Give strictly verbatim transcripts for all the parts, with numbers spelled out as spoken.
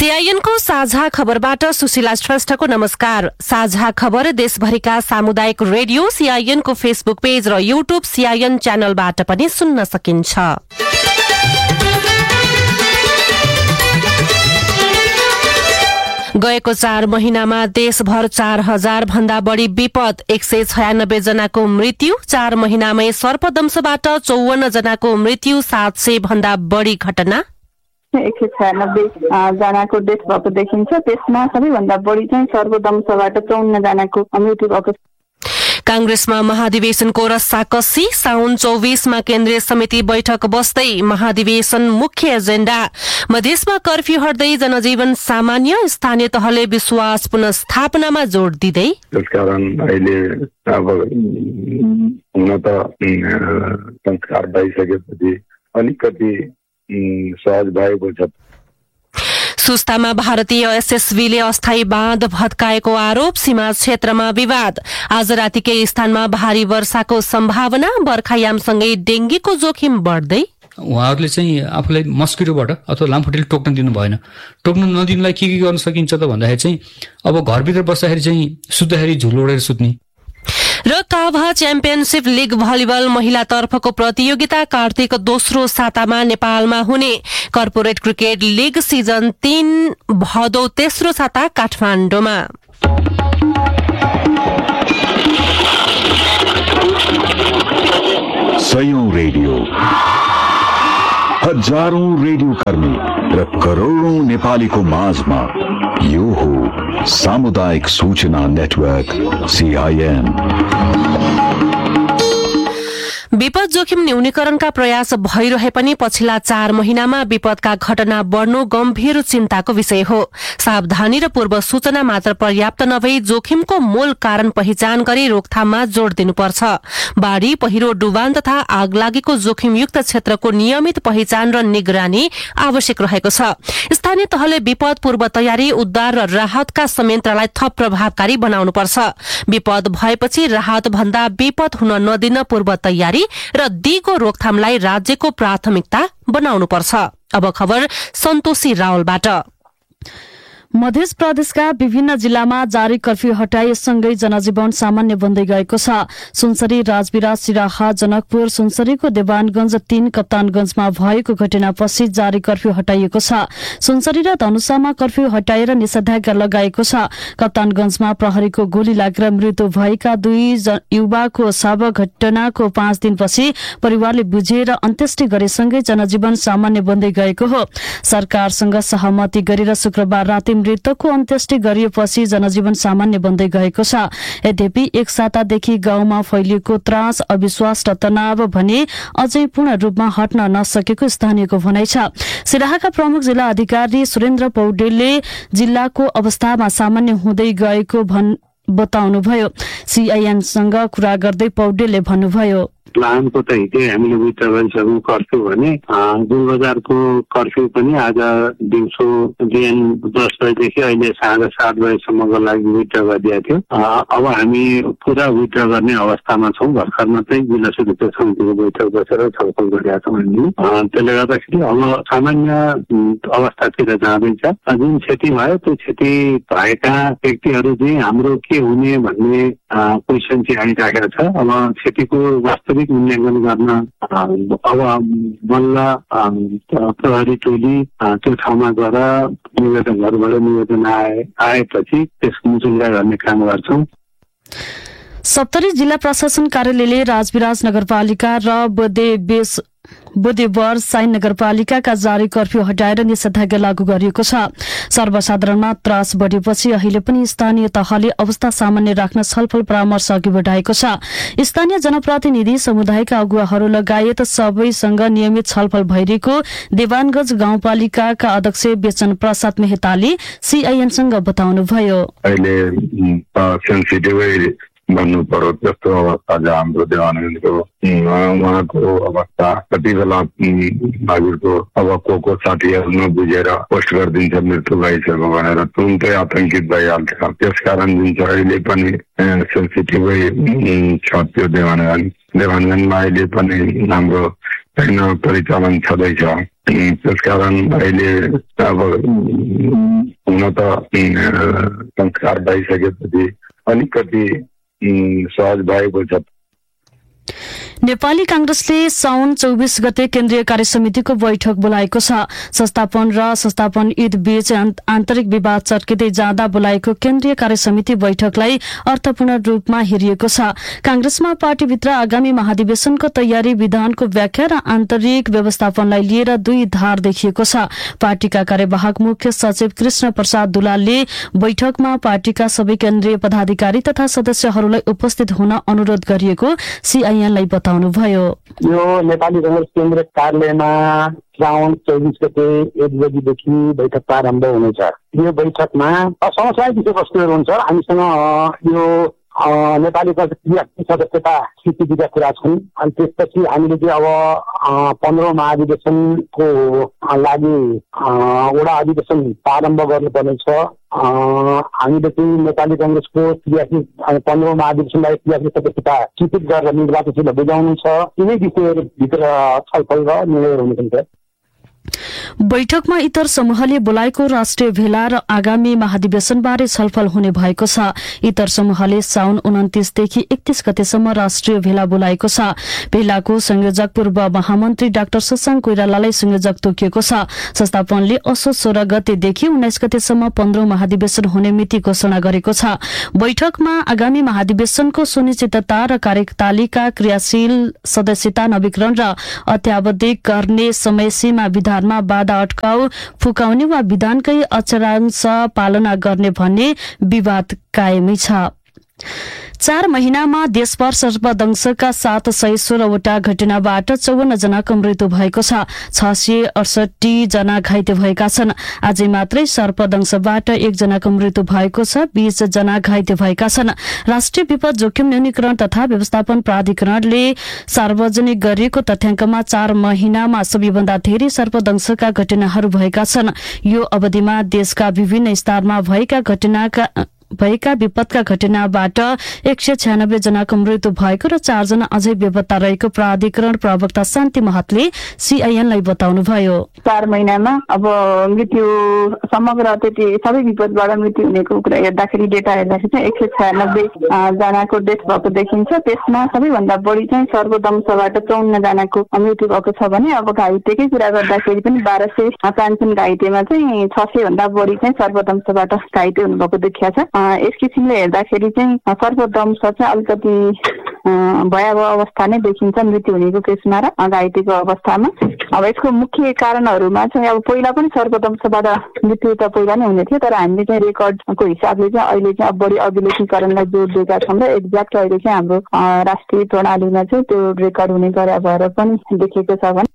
सीआईएनको साझा खबरबाट सुशीला श्रेष्ठको नमस्कार। साझा खबर देशभरिका सामुदायिक रेडियो सीआईएनको फेसबुक पेज र यूट्यूब सीआईएन च्यानलबाट पनि सुन्न सकिन्छ। गएको चार महिनामा देशभर चार हजार भन्दा बढ़ी विपद, एक सय छयानब्बे जनाको मृत्यु। चार महिनामै सर्पदंशबाट चौवन्न जनाको मृत्यु, सात सय भन्दा बढ़ी घटना। एक सय छयानब्बे जनाको डेथ भएको देखिन्छ। त्यसमा सबैभन्दा बढ़ी चाहिँ सर्पदंशबाट चौवन्न जनाको मृत्यु भएको। कांग्रेसमा महाधिवेशनको रस्साकस्सी। साउन चौबीसमा केन्द्रीय समिति बैठक बस्दै महाधिवेशन मुख्य एजेण्डा। मधेसमा कर्फ्यू हट्दै जनजीवन सामान्य, स्थानीय तहले विश्वास पुनस्थापनामा जोड़ दिँदै। त्यसकारण अहिले अब हुन त संस्कार भइसकेपछि अलिकति सहज भएको छ। सुस्तामा भारतीय एसएसबीले अस्थायी बाँध भत्काएको आरोप। सीमा क्षेत्रमा विवाद। आज राति केही स्थानमा भारी वर्षाको सम्भावना। बर्खायामसँगै डेंगीको जोखिम बढ्दै। उहाँहरूले चाहिँ आफूलाई मस्किटोबाट अथवा लामखुट्टेले टोक्न दिनु भएन। टोक्न नदिनुलाई के के गर्न सकिन्छ त भन्दाखेरि चाहिँ अब घरभित्र बस्दाखेरि चाहिँ सुत्दाखेरि झुल ओढेर सुत्ने। र काभा च्याम्पियनशिप लीग भलिबल महिलातर्फको प्रतियोगिता कार्तिक दोस्रो सातामा नेपालमा हुने। कर्पोरेट क्रिकेट लीग सिजन तीन भदौ तेस्रो साता काठमाडौँमा। सयौं रेडियो, हजारौं रेडियो कर्मी र करोड़ौं नेपालीको माझमा यो हो सामुदायिक सूचना नेटवर्क सीआईएन। विपद जोखिम न्यूनीकरणका प्रयास भइरहे पनि पछिल्ला चार महिनामा विपदका घटना बढ्नु गम्भीर चिन्ताको विषय हो। सावधानी र पूर्व सूचना मात्र पर्याप्त नभई जोखिमको मूल कारण पहिचान गरी रोकथाममा जोड़ दिनुपर्छ। बाढ़ी, पहिरो, डुबान तथा आगलागीको जोखिमयुक्त क्षेत्रको नियमित पहिचान र निगरानी आवश्यक रहेको छ। स्थानीय तहले विपद पूर्व तयारी, उद्धार र राहतका संयन्त्रलाई थप प्रभावकारी बनाउनुपर्छ। विपद भएपछि राहत भन्दा विपद हुन नदिन पूर्व तयारी र दिगो रोकथामलाई राज्यको प्राथमिकता बनाउनुपर्छ। अब खबर सन्तोषी रावलबाट। मध्य प्रदेशका विभिन्न जिल्लामा जारी कर्फ्यू हटाइएसँगै जनजीवन सामान्य बन्दै गएको छ। सुनसरी, राजविराज, सिराहा, जनकपुर, सुनसरीको देवानगंज तीन, कप्तानगंजमा भएको घटनापछि जारी कर्फ्यू हटाइएको छ। सुनसरी र धनुषामा कर्फ्यू हटाएर निषेधाज्ञा लगाएको छ। कप्तानगंजमा प्रहरीको गोली लागेर मृत्यु भएका दुई युवाको शव घटनाको पाँच दिनपछि परिवारले बुझेर अन्त्येष्टि गरेसँगै जनजीवन सामान्य बन्दै गएको हो। सरकारसँग सहमति गरेर शुक्रबार राति मृतकको अन्त्येष्टि गरिएपछि जनजीवन सामान्य बन्दै गएको छ। यद्यपि एक सातादेखि गाउँमा फैलिएको त्रास, अविश्वास र तनाव भने अझै पूर्ण रूपमा हट्न नसकेको स्थानीयको भनाइ छ। सिराहाका प्रमुख जिल्ला अधिकारी सुरेन्द्र पौडेलले जिल्लाको अवस्थामा सामान्य हुँदै गएको बताउनुभयो। सीआईएनसँग कुरा गर्दै पौडेलले भन्नुभयो, प्लानको त हिजै हामीले विचार गरिसक्यौँ कर्फ्यू भने। जुन बजारको कर्फ्यू पनि आज दिउँसो बिहान दस बजेदेखि अहिले साढे सात बजेसम्मको लागि विड्र गरिदिएको थियो। अब हामी पुरा विड्र गर्ने अवस्थामा छौँ। भर्खर मात्रै जिल्ला सुरक्षा समितिको बैठक बसेर छलफल गरिरहेका छौँ हामीले। त्यसले गर्दाखेरि अब सामान्य अवस्थातिर जाँदैछ। जुन क्षति भयो त्यो क्षति भएका व्यक्तिहरू चाहिँ हाम्रो के हुने भन्ने क्वेसन चाहिँ आइराखेको छ। अब क्षतिको वास्तविक मूल्याङ्कन गर्न अब बल्ल प्रहरी टोली त्यो ठाउँमा गएर निवेदनहरूबाट निवेदन आए आएपछि त्यसको मुचुल्दा गर्ने काम गर्छौँ। सप्तरी जिल्ला प्रशासन कार्यालयले राजविराज नगरपालिका र बुधेबेस बुधेवर साइन नगरपालिकाका जारी कर्फ्यू हटाएर निषेधाज्ञा लागू गरिएको छ। सर्वसाधारणमा त्रास बढ़ेपछि अहिले पनि स्थानीय तहले अवस्था सामान्य राख्न छलफल परामर्श अघि बढाएको छ। स्थानीय जनप्रतिनिधि, समुदायका अगुवाहरू लगायत सबैसँग नियमित छलफल भइरहेको देवानगंज गाउँपालिकाका अध्यक्ष बेचन प्रसाद मेहताले सीआईएनसँग बताउनुभयो। भन्नु पर्यो जस्तो अवस्था जो हाम्रो देवानगञ्जको उहाँको अवस्था कति बेला हजुरको अब को को साथीहरू नबुझेर पोस्ट गरिदिन्छ मृत्यु भइसक्यो भनेर तुरुन्तै आतंकित भइहाल्छ। त्यसकारण जुन चाहिँ अहिले पनि सेन्सिटिभै छ त्यो देवानगञ्ज देवानगञ्जमा अहिले पनि हाम्रो छैन, परिचालन छँदैछ। त्यसकारण अहिले अब हुन त संस्कार भइसकेपछि अलिकति सहज भएको छ। नेपाली कांग्रेसले साउन चौबीस गते केन्द्रीय कार्य समितिको बैठक बोलाएको छ। संस्थापन र संस्थापन ईद बीच आन्तरिक विवाद चर्किँदै जाँदा बोलाएको केन्द्रीय कार्य समिति बैठकलाई अर्थपूर्ण रूपमा हेरिएको छ। कांग्रेसमा पार्टीभित्र आगामी महाधिवेशनको तयारी, विधानको व्याख्या र आन्तरिक व्यवस्थापनलाई लिएर दुई धार देखिएको छ। पार्टीका कार्यवाहक मुख्य सचिव कृष्ण प्रसाद दुलालले बैठकमा पार्टीका सबै केन्द्रीय पदाधिकारी तथा सदस्यहरूलाई उपस्थित हुन अनुरोध गरिएको सीआईएनलाई बताउनुभयो। यो नेपाली कांग्रेस केन्द्रीय कार्यालयमा श्रावण चौबिस गते एक बजीदेखि बैठक प्रारम्भ हुनेछ। यो बैठकमा समसामयिक विषयवस्तुहरू हुन्छ। हामीसँग यो नेपाली कांग्रेस सदस्यता स्वीकृतिका कुरा छन्। अनि त्यसपछि हामीले चाहिँ अब पन्ध्रौं महाधिवेशनको लागि वडा अधिवेशन प्रारम्भ गर्नुपर्नेछ। हामीले चाहिँ नेपाली कांग्रेसको त्रियासी पन्ध्रौं महाधिवेशनलाई त्रियासी सदस्यता स्वीकृत गरेर निर्वाचनशील बुझाउनु छ। यिनै विषयहरूभित्र छलफल र निर्णय हुनुहुन्छ। बैठकमा इतर समूहले बोलाएको राष्ट्रिय भेला र आगामी महाधिवेशनबारे छलफल हुने भएको छ। इतर समूहले साउन उन्तिसदेखि एकतीस गतेसम्म राष्ट्रिय भेला बोलाएको छ। भेलाको संयोजक पूर्व महामन्त्री डाक्टर शशाङ्क कोइरालालाई संयोजक तोकिएको छ। संस्थापनले असोज सोह्र गतेदेखि उन्नाइस गतेसम्म पन्ध्रौं महाधिवेशन हुने मिति घोषणा गरेको छ। बैठकमा आगामी महाधिवेशनको सुनिश्चितता र कार्यतालिका, क्रियाशील सदस्यता नवीकरण र अत्यावधिक गर्ने समय सीमा, विधानमा बाधा अड्काउ, फुकाउने वा विधानकै अक्षरांश पालना गर्ने भन्ने विवाद कायमै छ। चार महिनामा देशभर सर्पदंशका सात सय सोह्रवटा घटनाबाट चौवन्न जनाको मृत्यु भएको छ। छ सय अडसठी जना घाइते भएका छन्। आजै मात्रै सर्पदंशबाट एकजनाको मृत्यु भएको छ। बीस जना घाइते भएका छन्। राष्ट्रिय विपद जोखिम न्यूनीकरण तथा व्यवस्थापन प्राधिकरणले सार्वजनिक गरिएको तथ्याङ्कमा चार महिनामा सबैभन्दा धेरै सर्पदंशका घटनाहरू भएका छन्। यो अवधिमा देशका विभिन्न स्तरमा भएका घटनाका भएका विपदका घटनाबाट एक सय छ्यानब्बे जनाको मृत्यु भएको र चारजना अझै बेपत्ता रहेको प्राधिकरण प्रवक्ता शान्ति महतले सीआईएनलाई बताउनुभयो। चार महिनामा अब मृत्यु समग्र त्यति सबै विपदबाट मृत्यु हुनेको कुरा हेर्दाखेरि डेटा हेर्दाखेरि चाहिँ एक सय छ्यानब्बे जनाको डेथ भएको देखिन्छ। त्यसमा सबैभन्दा बढी चाहिँ सर्वदंशबाट चौन्न जनाको मृत्यु भएको छ भने अब घाइतेकै कुरा गर्दाखेरि पनि बाह्र सय पाँचजना घाइतेमा चाहिँ छ सय भन्दा बढी चाहिँ सर्वदंशबाट घाइते हुनुभएको देखिया छ। यस किसिमले हेर्दाखेरि चाहिँ सर्वदंश चाहिँ अलिकति भयावह अवस्था नै देखिन्छ मृत्यु हुनेको केसमा र घाइतेको अवस्थामा। अब यसको मुख्य कारणहरूमा चाहिँ अब पहिला पनि सर्वदंशबाट मृत्यु त पहिला नै हुने थियो, तर हामीले चाहिँ रेकर्डको हिसाबले चाहिँ अहिले चाहिँ अब बढी अभिलेखीकरणलाई जोड दिएका छौँ र एक्ज्याक्ट अहिले चाहिँ हाम्रो राष्ट्रिय प्रणालीमा चाहिँ त्यो रेकर्ड हुने गरे भएर पनि देखेको छ भने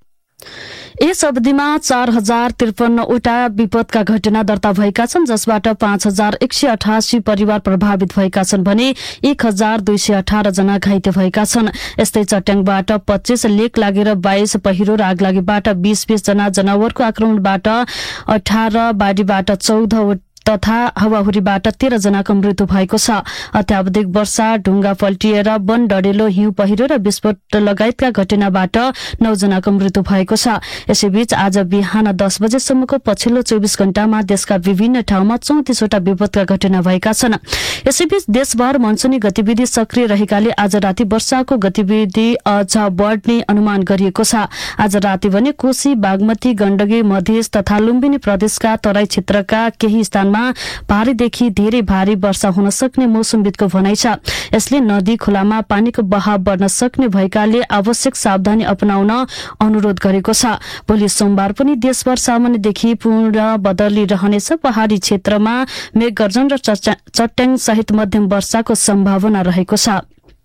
यस अवधिमा चार हजार त्रिपन्नवटा विपदका घटना दर्ता भएका छन्, जसबाट पाँच हजार एक सय अठासी परिवार प्रभावित भएका छन् भने एक हजार दुई सय अठार जना घाइते भएका छन्। यस्तै चट्याङबाट पच्चीस, लेक लागेर बाइस, पहिरो र आगलागीबाट बीस बीस जना, जनावरको आक्रमणबाट अठार, बाढीबाट चौध तथा हावाहुरीबाट तेह्र जनाको मृत्यु भएको छ। अत्यावधिक वर्षा, ढुङ्गा पल्टिएर वन डढेलो, हिउँ पहिरो र विस्फोट लगायतका घटनाबाट नौ जनाको मृत्यु भएको छ। यसैबीच आज बिहान दस बजेसम्मको पछिल्लो चौबिस घण्टामा देशका विभिन्न ठाउँमा चौतिसवटा विपदका घटना भएका छन्। यसैबीच देशभर मनसुनी गतिविधि सक्रिय रहेकाले आज राति वर्षाको गतिविधि अझ बढ्ने अनुमान गरिएको छ। आज राति भने कोशी, बागमती, गण्डकी, मधेस तथा लुम्बिनी प्रदेशका तराई क्षेत्रका केही स्थानमा भारीदेखि धेरै भारी वर्षा हुन सक्ने मौसमविदको भनाइ छ। यसले नदी खोलामा पानीको बहाव बढ्न सक्ने भएकाले आवश्यक सावधानी अपनाउन अनुरोध गरेको छ। भोलि सोमबार पनि देशभर सामान्यदेखि पूर्ण बदली रहनेछ। पहाड़ी क्षेत्रमा मेघगर्जन र चट्याङ सहित मध्यम वर्षाको सम्भावना रहेको छ।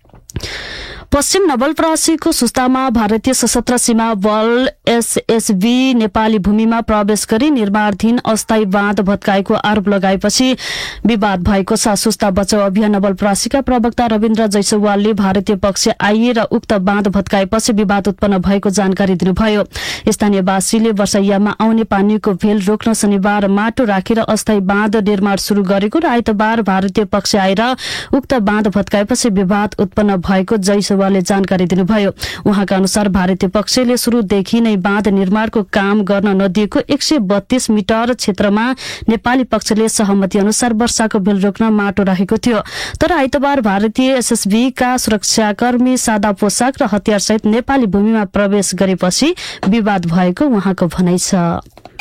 पश्चिम नवलपरासीको सुस्तामा भारतीय सशस्त्र सीमा बल एसएसबी नेपाली भूमिमा प्रवेश गरी निर्माणाधीन अस्थायी बाँध भत्काएको आरोप लगाएपछि विवाद भएको छ। सुस्ता बचाउ अभियान नवलपरासीका प्रवक्ता रविन्द्र जैसवालले भारतीय पक्ष आइए र उक्त बाँध भत्काएपछि विवाद उत्पन्न भएको जानकारी दिनुभयो। स्थानीयवासीले वर्षैयामा आउने पानीको भेल रोक्न शनिबार माटो राखेर अस्थायी बाँध निर्माण शुरू गरेको र आइतबार भारतीय पक्ष आएर उक्त बाँध भत्काएपछि विवाद उत्पन्न भएको जैसवाल श्रीवालले जानकारी दिनुभयो। उहाँका अनुसार भारतीय पक्षले शुरूदेखि नै बाँध निर्माणको काम गर्न नदिएको एक सय बत्तीस मिटर क्षेत्रमा नेपाली पक्षले सहमति अनुसार वर्षाको बिल रोक्न माटो राखेको थियो। तर आइतबार भारतीय एसएसबी का सुरक्षाकर्मी सादा पोसाक र हतियार सहित नेपाली भूमिमा प्रवेश गरेपछि विवाद भएको उहाँको भनाइ छ।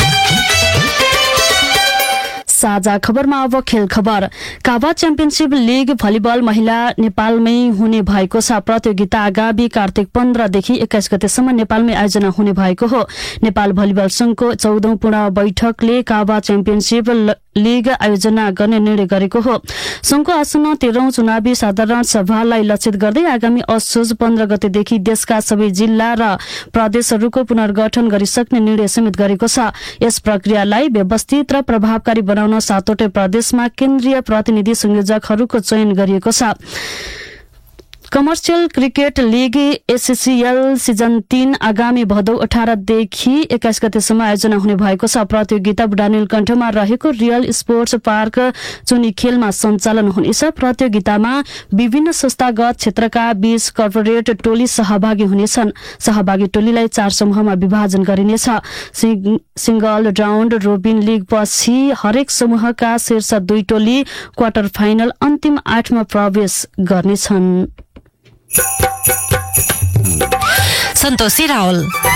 साझा खबरमा अब खेल खबर। काभा च्याम्पियनशिप लिग भलिबल महिला नेपालमै हुने भएको छ। प्रतियोगिता आगामी कार्तिक पन्ध्रदेखि एक्काइस गतेसम्म नेपालमै आयोजना हुने भएको हो। नेपाल भलिबल संघको चौधौं पूर्ण बैठकले काभा च्याम्पियनशिप लिग आयोजना गर्ने निर्णय गरेको हो। संघको आसन्न तेह्रौं चुनावी साधारण सभालाई लक्षित गर्दै आगामी असोज पन्ध्र गतेदेखि देशका सबै जिल्ला र प्रदेशहरूको पुनर्गठन गरिसक्ने निर्णय समेत गरेको छ। यस प्रक्रियालाई व्यवस्थित र प्रभावकारी बनाउन सातवटै प्रदेशमा केन्द्रीय प्रतिनिधि संयोजकहरूको चयन गरिएको छ। Commercial cricket league SCL season तीन आगामी भदौ अठारदेखि एक्काइस गतेसम्म आयोजना हुने भएको छ। प्रतियोगिता बुढानीलकण्ठमा रहेको रियल स्पोर्ट्स पार्क चुनी खेलमा सञ्चालन हुनेछ। प्रतियोगितामा विभिन्न संस्थागत क्षेत्रका बीस कर्पोरेट टोली सहभागी हुनेछन्। सहभागी टोलीलाई चार समूहमा विभाजन गरिनेछ। सिंगल राउन्ड रोबिन लिग पछि हरेक समूहका शीर्ष दुई टोली क्वार्टर फाइनल अन्तिम आठमा प्रवेश गर्नेछन्। सन्तोषी रावल।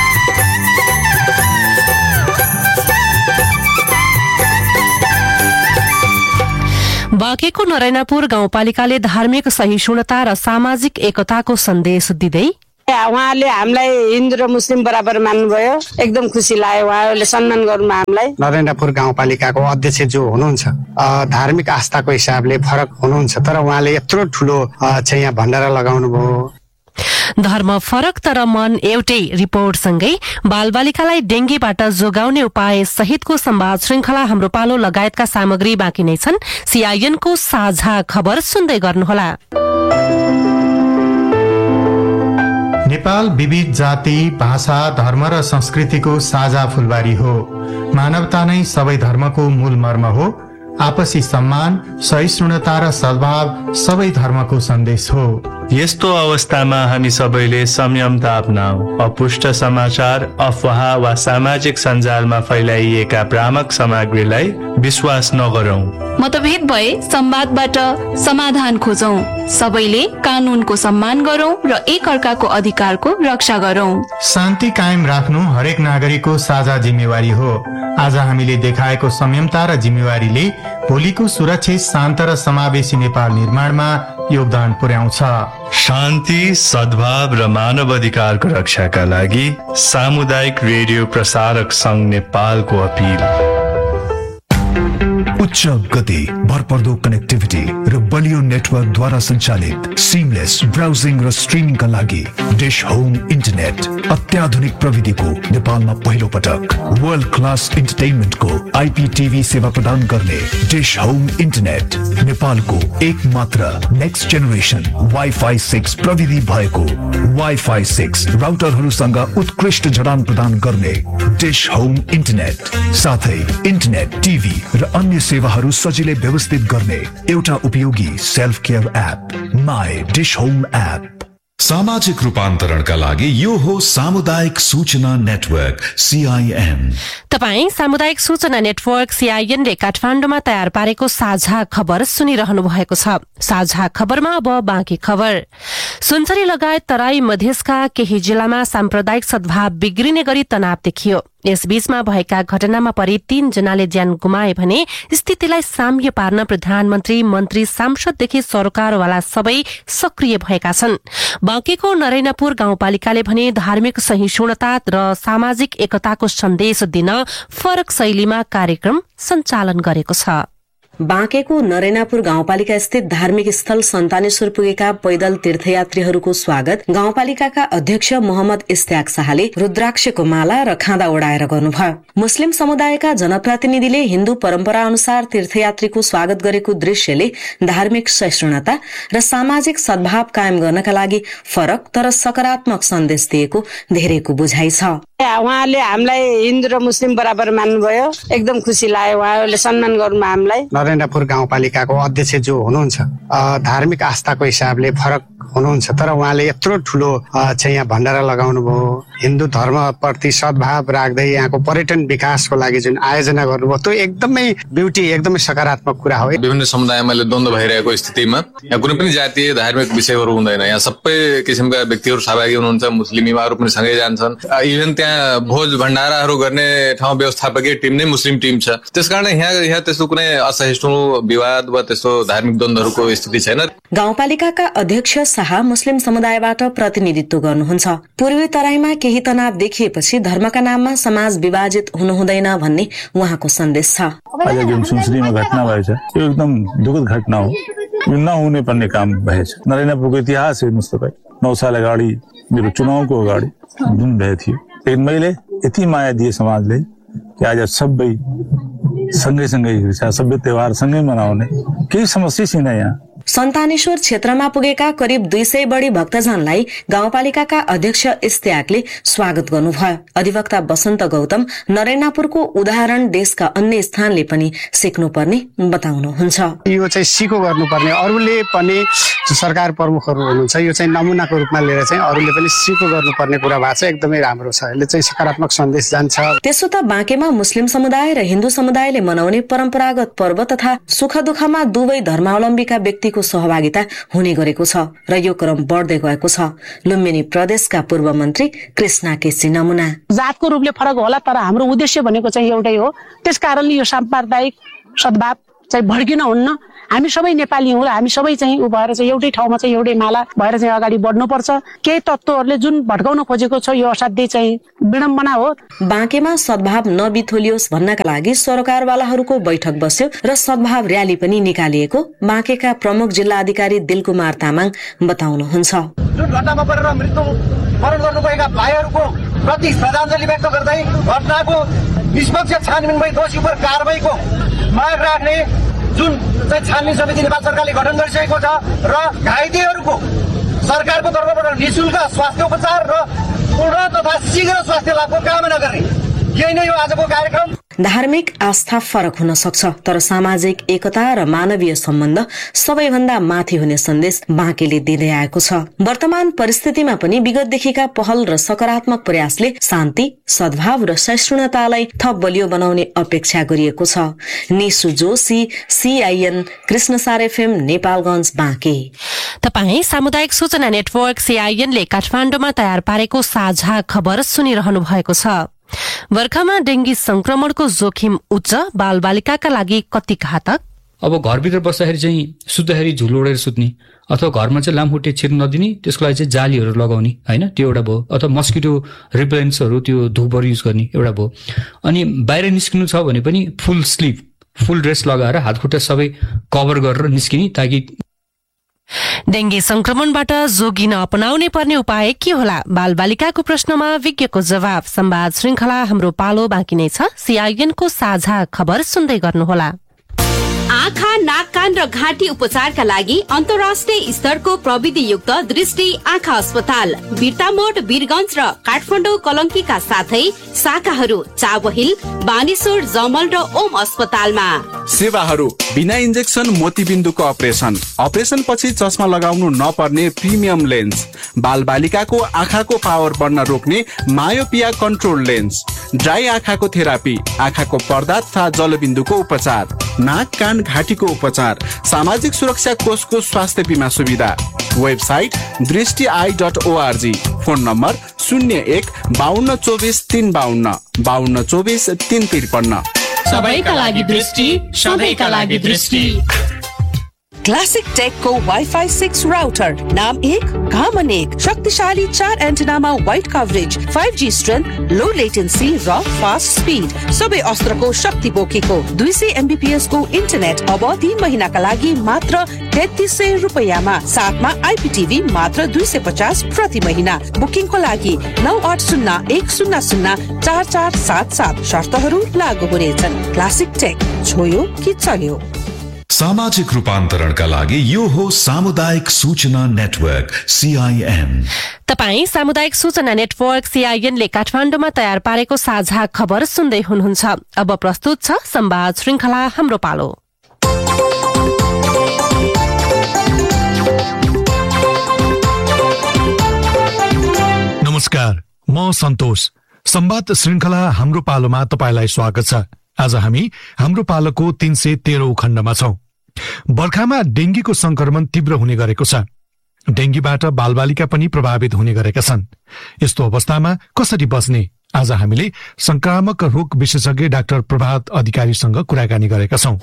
बाँकेको नरैनापुर गाउँपालिकाले धार्मिक सहिष्णुता र सामाजिक एकताको सन्देश दिँदै उहाँले हामीलाई हिन्दू र मुस्लिम बराबर मान्नुभयो। एकदम खुसी लाग्यो उहाँहरूले सम्मान गर्नु हामीलाई। नरेन्द्रपुर गाउँपालिकाको अध्यक्ष जो हुनुहुन्छ धार्मिक आस्थाको हिसाबले फरक हुनुहुन्छ, तर उहाँले यत्रो ठुलो चाहिँ यहाँ भण्डारा लगाउनु भयो। धर्म फरक तर मन एउटै रिपोर्टसँगै बालबालिकालाई डेंगीबाट जोगाउने उपाय सहितको संवाद श्रृंखला हाम्रो पालो लगायतका सामग्री बाँकी नै छन्। सीआईएनको साझा खबर सुन्दै गर्नुहोला। नेपाल विविध जाति, भाषा, धर्म र संस्कृतिको साझा फुलबारी हो। मानवता नै सबै धर्मको मूल मर्म हो। आपसी सम्मान, सहिष्णुता र सद्भाव सबै धर्मको सन्देश हो। यस्तो अवस्थामा हामी सबैले संयमता अपनाऊ। अपुष्ट समाचार, अफवाह वा सामाजिक सञ्जालमा फैलाइएका भ्रामक सामग्रीलाई विश्वास नगरौं। मतभेद भए संवादबाट समाधान खोजौं। सबैले कानूनको सम्मान गरौं र एक अर्काको अधिकारको रक्षा गरौं। शान्ति कायम राख्नु हरेक नागरिकको साझा जिम्मेवारी हो। आज हामीले देखाएको संयमता र जिम्मेवारीले भोलिको सुरक्षित, शान्त र समावेशी नेपाल निर्माणमा योगदान पुर्याउँछ। शान्ति, सद्भाव र मानव अधिकारको रक्षाका लागि सामुदायिक रेडियो प्रसारक संघ नेपालको अपील। उच्च गति, भरपर्दो कनेक्टिभिटी र बलियो नेटवर्कद्वारा सञ्चालित सिमलेस ब्राउजिङ र स्ट्रिमिङका लागि डिश होम इन्टरनेट अत्याधुनिक प्रविधिको नेपालमा पहिलो पटक वर्ल्ड क्लास इन्टरटेनमेन्टको आइपीटीभी सेवा प्रदान गर्ने डिश होम इन्टरनेट नेपालको एक मात्र नेक्स्ट जेनेरेसन वाइफाई सिक्स प्रविधि भएको वाइफाई सिक्स राउटरहरूसँग उत्कृष्ट जडान प्रदान गर्ने डिश होम इन्टरनेट, साथै इन्टरनेट, टिभी र अन्य सेवाहरू सजिलै व्यवस्थित गर्ने एउटा उपयोगी self care app my dish home app. सामाजिक रूपान्तरणका लागि यो हो सामुदायिक सूचना नेटवर्क सीआईएन। तपाई सामुदायिक सूचना नेटवर्क सीआईएन ले काठमाडौँमा तयार पारेको साझा खबर सुनिरहनु भएको छ। साझा खबरमा अब बाँकी खबर। सुनसरी लगायत तराई मधेसका केही जिल्लामा साम्प्रदायिक सद्भाव बिग्रिने गरी तनाव देखियो। यसबीचमा भएका घटनामा परि तीन जनाले ज्यान गुमाए भने स्थितिलाई साम्य पार्न प्रधानमन्त्री, मन्त्री, सांसददेखि सरकारवाला सबै सक्रिय भएका छन्। बाँकेको नरैनापुर गाउँपालिकाले भने धार्मिक सहिष्णुता र सामाजिक एकताको सन्देश दिन फरक शैलीमा कार्यक्रम सञ्चालन गरेको छ। बाँकेको नरैनापुर गाउँपालिका स्थित धार्मिक स्थल सन्तानेश्वर पुगेका पैदल तीर्थयात्रीहरूको स्वागत गाउँपालिकाका अध्यक्ष मोहम्मद इस्त्याक शाहले रुद्राक्षको माला र खाँदा ओडाएर गर्नुभयो। मुस्लिम समुदायका जनप्रतिनिधिले हिन्दू परम्परा अनुसार तीर्थयात्रीको स्वागत गरेको दृश्यले धार्मिक सहिष्णुता र सामाजिक सद्भाव कायम गर्नका लागि फरक तर सकारात्मक सन्देश दिएको धेरैको बुझाइ छ। उहाँले हामीलाई हिन्दू र मुस्लिम बराबर मान्नुभयो। एकदम खुसी लाग्यो उहाँहरूले सम्मान गर्नु हामीलाई। नरेन्द्रपुर गाउँपालिकाको अध्यक्ष जो हुनुहुन्छ धार्मिक आस्थाको हिसाबले फरक हुनुहुन्छ तर उहाँले यत्रो ठुलो चाहिँ यहाँ भण्डारा लगाउनु भयो, हिन्दू धर्मप्रति सद्भाव राख्दै यहाँको पर्यटन विकासको लागि जुन आयोजना गर्नुभयो त्यो एकदमै ब्युटी एकदमै सकारात्मक कुरा हो। विभिन्न समुदायमा द्वन्द्व भइरहेको स्थितिमा यहाँ कुनै पनि जातीय धार्मिक विषयहरू हुँदैन, यहाँ सबै किसिमका व्यक्तिहरू सहभागी हुनुहुन्छ, मुस्लिम युवाहरू पनि सँगै जान्छन्। इभन त्यहाँ भोज भण्डाराहरू गर्ने ठाउँ व्यवस्थापकीय टिम नै मुस्लिम टिम छ, त्यसकारण यहाँ यहाँ त्यस्तो कुनै असहिष्णु विवाद वा त्यस्तो धार्मिक द्वन्द्वहरूको स्थिति छैन। गाउँपालिकाका अध्यक्ष शाह मुस्लिम समुदायबाट प्रतिनिधित्व गर्नुहुन्छ। पूर्वी तराईमा केही तनाव देखिएपछि धर्मका नाममा समाज विभाजित हुनु हुँदैन भन्ने उहाँको सन्देश छ। आज जुन सुनसरीमा घटना भएछ यो एकदम दुःखद घटना हो, यो नहुने पर्ने काम भएछ। नरेन्द्रपुरको इतिहास हेर्नुहोस् तपाईँ, नौ साल अगाडि मेरो चुनावको अगाडि जुन भए थियो, लेकिन मैले यति माया दिए समाजले कि आज सबै सँगै सँगै हिँड्छ, सबै त्योहार सँगै मनाउने, केही समस्या छैन। यहाँ सन्तानेश्वर क्षेत्रमा पुगेका करिब दुई सय बढ़ी भक्तजनलाई गाउँपालिकाका अध्यक्ष इस्तियाकले स्वागत गर्नुभयो। अधिवक्ता वसन्त गौतम नरेनापुरको उदाहरण देशका अन्य स्थानले पनि सिक्नुपर्ने बताउनुहुन्छ। यो चाहिँ सिको गर्नुपर्ने, अरूले पनि सरकार प्रमुखहरू हुनुहुन्छ यो चाहिँ नमुनाको रूपमा लिएर चाहिँ अरूले पनि सिको गर्नुपर्ने कुरा भएको छ, एकदमै राम्रो छ। यसले चाहिँ सकारात्मक सन्देश जान्छ। त्यसो त बाँकेमा मुस्लिम समुदाय र हिन्दू समुदायले मनाउने परम्परागत पर्व तथा सुख दुःखमा दुवै धर्मावलम्बीका व्यक्ति सहभागिता हुने गरेको छ र यो क्रम बढ्दै गएको छ। लुम्बिनी प्रदेशका पूर्व मन्त्री कृष्णा केसी नमुना। जातको रूपले फरक होला तर हाम्रो उद्देश्य भनेको चाहिँ एउटै हो, त्यसकारणले यो साम्प्रदायिक सद्भाव चाहिँ भड्किन हुन्न। हामी सबै नेपाली हौँ र हामी सबै चाहिँ उ भएर चाहिँ एउटै ठाउँमा चाहिँ एउटै माला भएर चाहिँ अगाडि बढ्नुपर्छ। केही तत्त्वहरूले जुन भड्काउन खोजेको छ यो असाध्यै चाहिँ विडम्बना हो। बाँकेमा सद्भाव नबिथोलियोस् भन्नका लागि सरकारवालाहरूको बैठक बस्यो र सद्भाव र्याली पनि निकालिएको बाँकेका प्रमुख जिल्ला अधिकारी दिलकुमार तामाङ बताउनुहुन्छ। जुन घटनामा परेर मृत्यु वरण गर्नुभएका भाइहरूको प्रति श्रद्धाञ्जली व्यक्त गर्दै घटनाको निष्पक्ष छानबिन भई दोषी उप कारबाहीको माग राख्ने जुन चाहिँ छानबिन समिति नेपाल सरकारले गठन गरिसकेको छ र घाइतेहरूको सरकारको तर्फबाट निःशुल्क स्वास्थ्य उपचार र पूर्ण तथा शीघ्र स्वास्थ्य लाभको कामना गर्ने, यही नै हो आजको कार्यक्रम। धार्मिक आस्था फरक हुन सक्छ तर सामाजिक एकता र मानवीय सम्बन्ध सबैभन्दा माथि हुने सन्देश बाँकेले दिँदै आएको छ। वर्तमान परिस्थितिमा पनि विगतदेखिका पहल र सकारात्मक प्रयासले शान्ति, सद्भाव र सहिष्णुतालाई थप बलियो बनाउने अपेक्षा गरिएको छ। Nishu Joshi, CIN, Krishnasar FM, Nepalgunj, Banke. तपाई सामुदायिक सूचना नेटवर्क सीआईएनले काठमाडौँमा तयार पारेको साझा खबर सुनिरहनु भएको छ। वर्खामा डेंगी संक्रमणको जोखिम उच्च, बालबालिकाका लागि कति घातक? अब घरभित्र बस्दाखेरि चाहिँ सुत्दाखेरि झुल ओढेर सुत्ने अथवा घरमा चाहिँ लामखुट्टे छिर्न नदिने, त्यसको लागि चाहिँ जालीहरू लगाउने होइन, त्यो एउटा भयो। अथवा मस्किटो रिपेलेन्ट्सहरू त्यो धुपहरू युज गर्ने एउटा भयो। अनि बाहिर निस्किनु छ भने पनि फुल स्लिभ फुल ड्रेस लगाएर हातखुट्टा सबै कभर गरेर निस्किने, ताकि डेंगी संक्रमणबाट जोगिन अपनाउने पर्ने उपाय के होला? बालबालिकाको प्रश्नमा विज्ञको जवाब। संवाद श्रृंखला हाम्रो पालो बाँकी नै छ। सीआईएनको साझा खबर सुन्दै गर्नुहोला। आँखा, नाक, कान र घाँटी उपचारका लागि अन्तर्राष्ट्रिय स्तरको प्रविधियुक्त दृष्टि आँखा अस्पताल बिर्तामोड, वीरगञ्ज र काठमाडौँ कलङ्कीका साथै शाखाहरू चाबहिल, बानेश्वर, जमल र ओम अस्पतालमा। सेवाहरू बिना इन्जेक्सन मोतीबिन्दुको अपरेसन, अपरेसन पछि चस्मा लगाउनु नपर्ने प्रिमियम लेन्स, बाल बालिकाको आँखाको पावर बढ्न रोक्ने मायोपिया कन्ट्रोल लेन्स, ड्राई आँखाको थेरापी, आँखाको पर्दा तथा जलबिन्दुको उपचार, नाक, कान, घाँटीको उपचार, सामाजिक सुरक्षा कोषको स्वास्थ्य बिमा सुविधा। वेबसाइट दृष्टि I dot ORG. Phone number शून्य एक बाहन्न चौबिस तीन बाहन्न बाहन्न चौबिस तीन त्रिपन्न। सबैका लागि दृष्टि, सधैँका लागि दृष्टि। क्लासिक टेकको वाइफाई सिक्स राउटर, नाम एक काम अनेक, शक्तिशाली चार एन्टेनामा wide coverage, five G strength, लो लेटेन्सी र फास्ट स्पिड, सबै अस्त्रको शक्ति बोकेको दुई सय एमबीपीएस को इन्टरनेट अब तीन महिनाका लागि मात्र तेत्तीस सय रुपियाँमा, साथमा आइपीटीभी मात्र दुई सय पचास प्रति महिना। बुकिङको लागि नौ आठ शून्य एक शून्य शून्य चार चार सात सात। शर्तहरू लागू हुनेछन्। क्लासिक टेक, छोयो कि चल्यो। सामाजिक रूपान्तरणका लागि यो हो सामुदायिक सूचना नेटवर्क सीआईएन। तपाई सामुदायिक सूचना नेटवर्क सीआईएनले काठमाडौँमा तयार पारेको साझा खबर सुन्दै हुनुहुन्छ। अब प्रस्तुत छ संवाद श्रृंखला हाम्रो पालो। म सन्तोष। संवाद श्रृङ्खला हाम्रो पालोमा तपाईलाई स्वागत छ। आज हामी हाम्रो पालोको तीन सय तेह्रौं खण्डमा छौं। बर्खामा डेंगीको संक्रमण तीव्र हुने गरेको छ। डेंगीबाट बालबालिका पनि प्रभावित हुने गरेका छन्। यस्तो अवस्थामा कसरी बच्ने? आज हामीले संक्रामक रोग विशेषज्ञ डाक्टर प्रभात अधिकारीसँग कुराकानी गरेका छौं।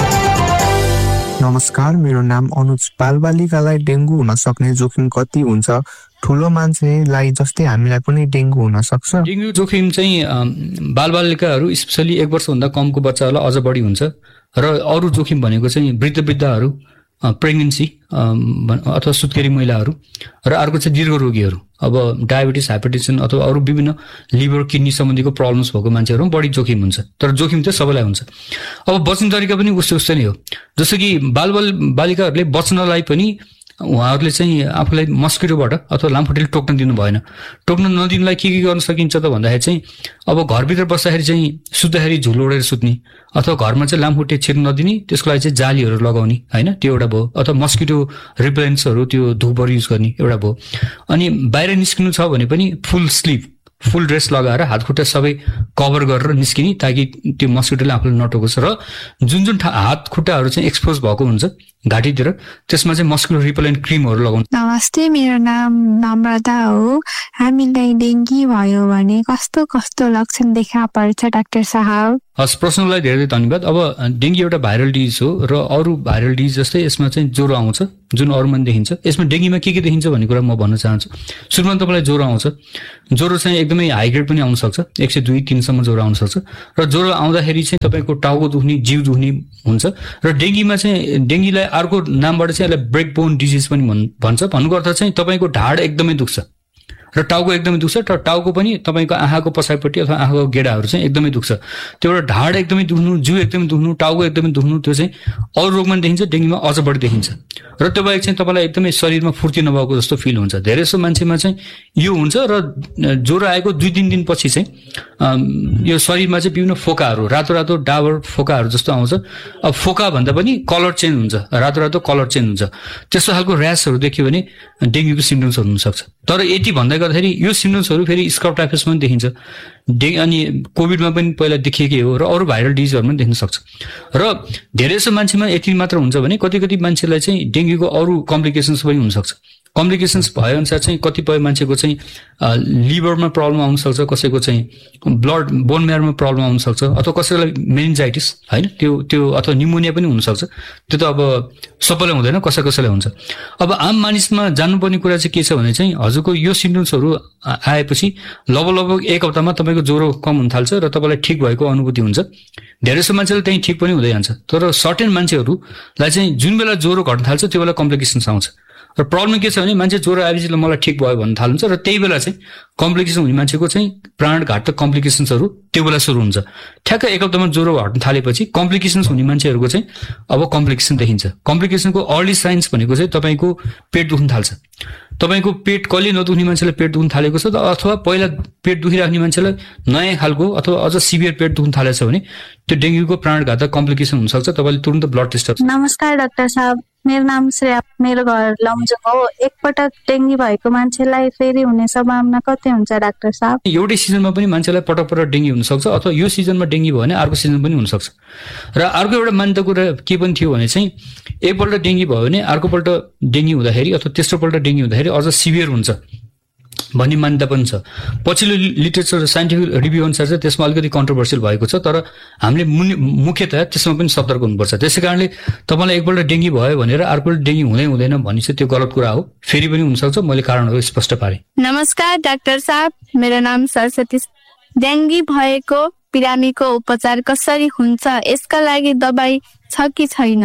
नमस्कार, मेरो नाम अनुज। बालबालिकालाई डेंगू हुन सक्ने जोखिम कति हुन्छ? ठूलो मान्छेलाई जस्तै हामीलाई पनि डेंगू हुन सक्छ? डेंगू जोखिम चाहिँ बालबालिकाहरू स्पेशली एक वर्षभन्दा कमको बच्चाहरूलाई अझ बढी हुन्छ र अरू जोखिम भनेको चाहिँ वृद्ध वृद्धाहरू, प्रेग्नेन्सी अथवा सुत्केरी महिलाहरू र अर्को चाहिँ दीर्घ रोगीहरू, अब डायबिटिस, हाइपरटेन्सन अथवा अरू विभिन्न लिभर किडनी सम्बन्धीको प्रब्लम्स भएको मान्छेहरू बढी जोखिम हुन्छ। तर जोखिम चाहिँ सबैलाई हुन्छ। अब बच्ने तरिका पनि उस्तै उस्तै नै हो। जस्तो कि बालबाल बालिकाहरूले बच्नलाई पनि उहाँहरूले चाहिँ आफूलाई मस्किटोबाट अथवा लामखुट्टेले टोक्न दिनु भएन। टोक्न नदिनुलाई के के गर्न सकिन्छ त भन्दाखेरि चाहिँ अब घरभित्र बस्दाखेरि चाहिँ सुत्दाखेरि झुल ओढेर सुत्ने, अथवा घरमा चाहिँ लामखुट्टे छिर्न नदिने, त्यसको लागि चाहिँ जालीहरू लगाउने, होइन, त्यो एउटा भयो। अथवा मस्किटो रिपेलेन्ट्सहरू, त्यो धुपहरू युज गर्ने एउटा भयो। अनि बाहिर निस्किनु छ भने पनि फुल स्लिभ, फुल ड्रेस लगाएर हातखुट्टा सबै कभर गरेर निस्किने, ताकि त्यो मस्किटोले आफूलाई नटोकोस्। र जुन जुन हात खुट्टाहरू चाहिँ एक्सपोज भएको हुन्छ घाँटीतिर, त्यसमा चाहिँ मस्किटो रिपेलेन्ट क्रिमहरू लगाउनु। नमस्ते, मेरो नाम नम्रता हो। हामीलाई डेंगी भयो भने कस्तो कस्तो लक्षण देखा पर्छ डाक्टर साहब? हस्, प्रश्नलाई धेरै धेरै धन्यवाद। अब डेंगी एउटा भाइरल डिजिज हो र अरू भाइरल डिजिज जस्तै यसमा चाहिँ ज्वरो आउँछ, जुन अरूमा देखिन्छ। यसमा डेंगीमा के के देखिन्छ भन्ने कुरा म भन्न चाहन्छु। सुरुमा तपाईँलाई ज्वरो आउँछ। ज्वरो चाहिँ एकदमै हाई ग्रेड पनि आउन सक्छ, एक सय दुई तिनसम्म ज्वरो आउन सक्छ। र ज्वरो आउँदाखेरि चाहिँ तपाईँको टाउको दुख्ने, जिउ दुख्ने हुन्छ। र डेंगीमा चाहिँ डेंगीलाई अर्को नामबाट चाहिँ यसलाई ब्रेक बोन डिजिज पनि भन्छ। भन्नुको अर्थ चाहिँ तपाईँको ढाड एकदमै दुख्छ र टाउको एकदमै दुख्छ। र टाउको पनि तपाईँको आँखाको पछाडिपट्टि अथवा आँखाको गेडाहरू चाहिँ एकदमै दुख्छ। त्यो एउटा ढाड एकदमै दुख्नु, जिउ एकदमै दुख्नु, टाउको एकदमै दुख्नु, त्यो चाहिँ अरू रोगमा देखिन्छ, डेंगीमा अझ बढी देखिन्छ। र त्यो बाहेक चाहिँ तपाईँलाई एकदमै शरीरमा फुर्ती नभएको जस्तो फिल हुन्छ। धेरै जसो मान्छेमा चाहिँ यो हुन्छ। र ज्वरो आएको दुई तिन दिनपछि चाहिँ यो शरीरमा चाहिँ विभिन्न फोकाहरू, रातो रातो डाबर फोकाहरू जस्तो आउँछ। अब फोका भन्दा पनि कलर चेन्ज हुन्छ, रातो रातो कलर चेन्ज हुन्छ। त्यस्तो खालको ऱ्यासहरू देख्यो भने डेंगीको सिम्टम्सहरू हुनसक्छ। तर यति भन्दै गर्दाखेरि यो सिम्टम्सहरू फेरि स्काब टाइफसमा पनि देखिन्छ, डे अनि कोभिडमा पनि पहिला देखिएकै हो, र अरू भाइरल डिजिजहरूमा पनि देख्न सक्छ। र धेरै जसो मान्छेमा यति मात्र हुन्छ भने कति कति मान्छेलाई चाहिँ डेंगीको अरू कम्प्लिकेसन्स पनि हुनसक्छ। कम्प्लिकेसन्स भए अनुसार चाहिँ कतिपय मान्छेको चाहिँ लिभरमा प्रब्लम आउन सक्छ, कसैको चाहिँ ब्लड बोन म्यारोमा प्रब्लम आउन सक्छ, अथवा कसैलाई मेनिन्जाइटिस, होइन, त्यो त्यो अथवा निमोनिया पनि हुनसक्छ। त्यो त अब सबैलाई हुँदैन, कसै कसैलाई हुन्छ। अब आम मानिसमा जान्नुपर्ने कुरा चाहिँ के छ भने चाहिँ हजुरको यो सिम्टम्सहरू आएपछि लगभग लगभग एक हप्तामा तपाईँको ज्वरो कम हुन थाल्छ र तपाईँलाई ठिक भएको अनुभूति हुन्छ। धेरै जसो मान्छेलाई त्यहीँ ठिक पनि हुँदै जान्छ। तर सर्टेन मान्छेहरूलाई चाहिँ जुन बेला ज्वरो घट्न थाल्छ त्यो बेला कम्प्लिकेसन्स आउँछ। र प्रब्लम के छ भने मान्छे ज्वरो आएपछि मलाई ठिक भयो भन्न थाल्नुहुन्छ, र त्यही बेला चाहिँ कम्प्लिकेसन हुने मान्छेको चाहिँ प्राणघातक कम्प्लिकेसन्सहरू त्यो बेला सुरु हुन्छ। ठ्याक्क एक हप्तामा ज्वरो हट्न थालेपछि कम्प्लिकेसन्स हुने मान्छेहरूको चाहिँ अब कम्प्लिकेसन देखिन्छ। कम्प्लिकेसनको अर्ली साइन्स भनेको चाहिँ तपाईँको पेट दुख्न थाल्छ। तपाईँको पेट कहिले नदुख्ने मान्छेलाई पेट दुख्न थालेको छ, अथवा पहिला पेट दुखिराख्ने मान्छेलाई नयाँ खालको अथवा अझ सिभियर पेट दुख्न थालेको छ भने त्यो डेंगीको प्राणघातक कम्प्लिकेसन हुनसक्छ। तपाईँले तुरन्त ब्लड टेस्ट। नमस्कार डाक्टर साहब, मेरो नाम श्रेया, मेरो घर लमजुङ हो। एकपटक डेंगी भएको मान्छेलाई फेरि हुने सम्भावना कति हुन्छ डाक्टर साहब? एउटै सिजनमा पनि मान्छेलाई पटक पटक डेंगी हुनसक्छ, अथवा यो सिजनमा डेंगी भयो भने अर्को सिजन पनि हुनसक्छ। र अर्को एउटा मान्यता कुरा के पनि थियो भने चाहिँ एकपल्ट डेंगी भयो भने अर्कोपल्ट डेंगी हुँदाखेरि अथवा तेस्रोपल्ट डेंगी हुँदाखेरि अझ सिभियर हुन्छ भन्ने मान्यता पनि छ। पछिल्लो लिटरेचर साइन्टिफिक रिभ्यू अनुसार चाहिँ त्यसमा अलिकति कन्ट्रोभर्सियल भएको छ। तर हामीले मुख्यतया त्यसमा पनि सतर्क हुनुपर्छ। त्यसै कारणले तपाईँलाई एकपल्ट डेंगी भयो भनेर अर्कोपल्ट डेंगी हुँदै हुँदैन भन्ने चाहिँ त्यो गलत कुरा हो। फेरि पनि हुनसक्छ। मैले कारणहरू स्पष्ट पारेँ। नमस्कार डाक्टर साहब, मेरो नाम सरस्वती। डेंगी भएको बिरामीको उपचार कसरी हुन्छ? यसका लागि दबाई छ कि छैन?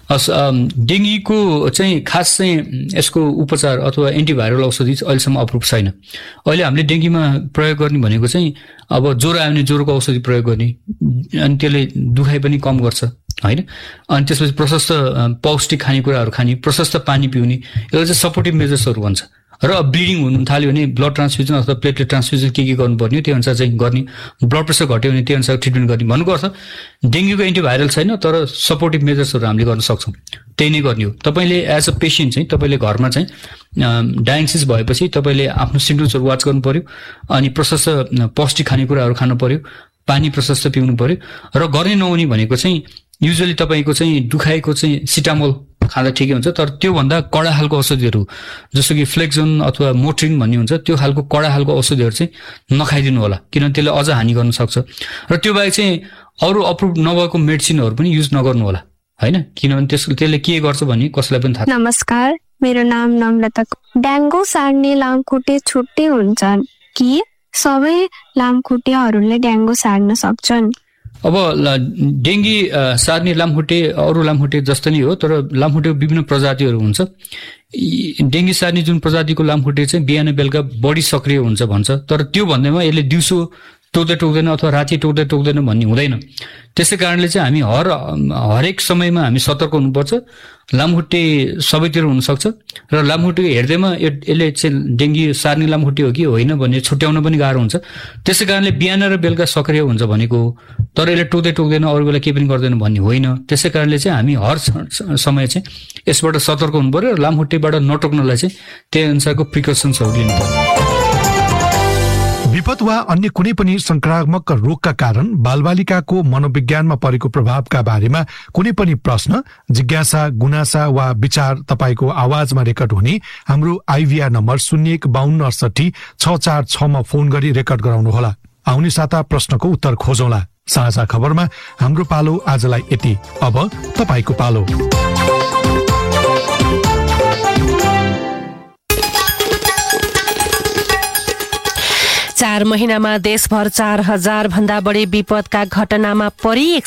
डेंगीको चाहिँ खास चाहिँ यसको उपचार अथवा एन्टिभाइरल औषधि अहिलेसम्म अप्रुभ छैन। अहिले हामीले डेंगीमा प्रयोग गर्ने भनेको चाहिँ अब ज्वरो आयो भने ज्वरोको औषधि प्रयोग गर्ने, अनि त्यसले दुखाइ पनि कम गर्छ, होइन। अनि त्यसपछि प्रशस्त पौष्टिक खानेकुराहरू खाने, प्रशस्त पानी पिउने, यसलाई चाहिँ सपोर्टिभ मेजर्सहरू भन्छ। र ब्लिडिङ हुन थाल्यो भने ब्लड ट्रान्सफ्युजन अथवा प्लेटलेट ट्रान्सफ्युजन के के गर्नुपर्ने हो त्यो अनुसार चाहिँ गर्ने, ब्लड प्रेसर घट्यो भने त्यो अनुसार ट्रिटमेन्ट गर्ने। भन्नुको अर्थ डेङ्गुको एन्टिभाइरल छैन तर सपोर्टिभ मेजर्सहरू हामीले गर्न सक्छौँ, त्यही नै गर्ने हो। तपाईँले एज अ पेसेन्ट चाहिँ तपाईँले घरमा चाहिँ डायग्नोसिस भएपछि तपाईँले आफ्नो सिम्पटम्सहरू वाच गर्नु पर्यो, अनि प्रशस्त पौष्टिक खानेकुराहरू खानु पर्यो, पानी प्रशस्त पिउनु पर्यो। र गर्ने नहुने भनेको चाहिँ युजुअली तपाईँको चाहिँ दुखाएको चाहिँ सिटामोल खाँदा ठिकै हुन्छ, तर त्योभन्दा कडा खालको औषधिहरू जस्तो कि फ्लेक्जोन अथवा मोट्रिन भन्ने हुन्छ त्यो खालको कडा खालको औषधिहरू चाहिँ नखाइदिनु होला, किनभने त्यसले अझ हानि गर्न सक्छ। र त्यो बाहेक चाहिँ अरू अप्रुभ नभएको मेडिसिनहरू पनि युज नगर्नु होला, होइन, किनभने त्यस त्यसले के गर्छ भन्ने कसैलाई पनि थाहा। नमस्कार, मेरो नाम नम्रता। डेङ्गु सार्ने लामखुट्टे छुट्टै हुन्छन् कि सबै लामखुट्टेहरूले डेङ्गु सार्न सक्छन्? अब डेङ्गी सार्ने लामखुट्टे अरू लामखुट्टे जस्तो नै हो, तर लामखुट्टेको विभिन्न प्रजातिहरू हुन्छ। डेङ्गी सार्ने जुन प्रजातिको लामखुट्टे चाहिँ बिहान बेलुका बढी सक्रिय हुन्छ भन्छ, तर त्यो भन्दैमा यसले दिउँसो टोक्दै टोक्दैन अथवा राति टोक्दै टोक्दैन भन्ने हुँदैन। त्यसै कारणले चाहिँ हामी हर हरेक समयमा हामी सतर्क हुनुपर्छ। लामखुट्टे सबैतिर हुनसक्छ र लामखुट्टे हेर्दैमा यसले चाहिँ डेङ्गी सार्ने लामखुट्टे हो कि होइन भन्ने छुट्याउन पनि गाह्रो हुन्छ। त्यसै कारणले बिहान र बेलुका सक्रिय हुन्छ भनेको हो, तर यसले टोक्दै टोक्दैन अरू बेला केही पनि गर्दैन भन्ने होइन। त्यसै कारणले चाहिँ हामी हर समय चाहिँ यसबाट सतर्क हुनु पर्यो र लामखुट्टेबाट नटोक्नलाई चाहिँ त्यही अनुसारको प्रिकसन्सहरू लिनु पर्यो। विपद वा अन्य कुनै पनि संक्रामक रोगका कारण बालबालिकाको मनोविज्ञानमा परेको प्रभावका बारेमा कुनै पनि प्रश्न, जिज्ञासा, गुनासा वा विचार तपाईँको आवाजमा रेकर्ड हुने हाम्रो आइभीआर नम्बर शून्य एक बाहन्न अडसठी छ चार छमा फोन गरी रेकर्ड गराउनुहोला। आउने साता प्रश्नको उत्तर खोजौँला। साझा खबरमा हाम्रो पालो आजलाई यति। अब तपाईँको पालो। चार महिनामा देशभर चार हजार भन्दा बढी विपदका घटनामा परि एक